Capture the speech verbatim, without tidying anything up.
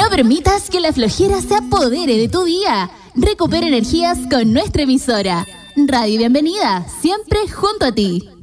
No permitas que la flojera se apodere de tu día. Recupera energías con nuestra emisora. Radio Bienvenida, siempre junto a ti.